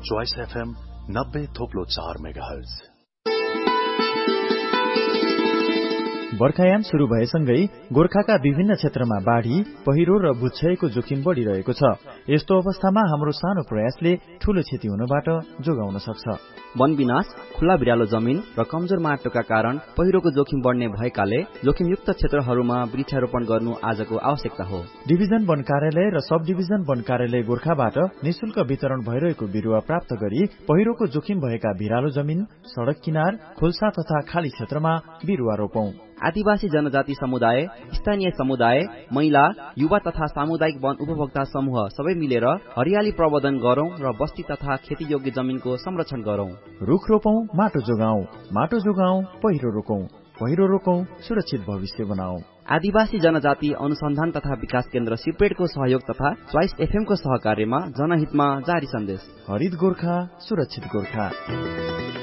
Choice FM 90.4 megahertz. बर्खायाम शुरू भएसँगै गोर्खाका विभिन्न क्षेत्रमा बाढ़ी, पहिरो र भूक्षयको जोखिम बढ़िरहेको छ। यस्तो अवस्थामा हाम्रो सानो प्रयासले ठूलो क्षति हुनबाट जोगाउन सक्छ। वन विनाश, खुल्ला बिरालो जमिन र कमजोर माटोका कारण पहिरोको जोखिम बढ़ने भएकाले जोखिमयुक्त क्षेत्रहरूमा वृक्षारोपण गर्नु आजको आवश्यकता हो। डिभिजन वन कार्यालय र सब डिभिजन वन कार्यालय गोर्खाबाट निशुल्क वितरण भइरहेको बिरुवा प्राप्त गरी पहिरोको जोखिम भएका भिरालो जमिन, सड़क किनार, खोल्सा तथा खाली क्षेत्रमा बिरुवा रोपौं। आदिवासी जनजाति समुदाय, स्थानीय समुदाय, महिला, युवा तथा सामुदायिक वन उपभोक्ता समूह सबै मिलेर हरियाली प्रवर्धन गरौं र बस्ती तथा खेतीयोग्य जमिनको संरक्षण गरौं। रुख रोपौं, माटो जोगाउँ, माटो जोगाउँ, पहिरो रोकौं, पहिरो रोकौं, सुरक्षित भविष्य बनाऊ। आदिवासी जनजाति अनुसन्धान तथा विकास केन्द्र सिपेडको सहयोग तथा चॉइस FM को सहकार्यमा जनहितमा जारी सन्देश। हरित गोर्खा, सुरक्षित गोर्खा।